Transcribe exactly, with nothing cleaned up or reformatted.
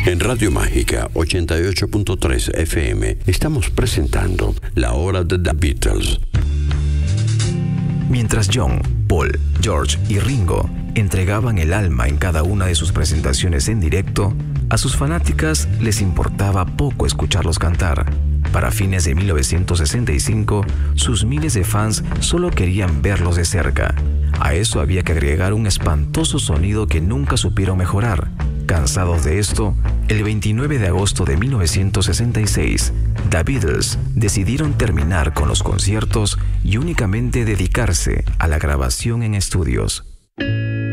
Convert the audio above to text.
En Radio Mágica ochenta y ocho punto tres F M estamos presentando La Hora de The Beatles. Mientras John, Paul, George y Ringo entregaban el alma en cada una de sus presentaciones en directo, a sus fanáticas les importaba poco escucharlos cantar. Para fines de mil novecientos sesenta y cinco, sus miles de fans solo querían verlos de cerca. A eso había que agregar un espantoso sonido que nunca supieron mejorar. Cansados de esto, el veintinueve de agosto de mil novecientos sesenta y seis, The Beatles decidieron terminar con los conciertos y únicamente dedicarse a la grabación en estudios.